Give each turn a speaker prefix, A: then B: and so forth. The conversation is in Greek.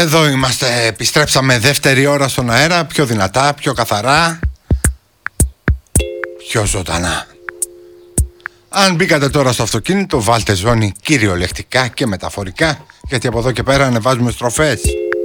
A: Εδώ είμαστε, επιστρέψαμε δεύτερη ώρα στον αέρα, πιο δυνατά, πιο καθαρά, πιο ζωντανά. Αν μπήκατε τώρα στο αυτοκίνητο, βάλτε ζώνη κυριολεκτικά και μεταφορικά, γιατί από εδώ και πέρα ανεβάζουμε στροφές.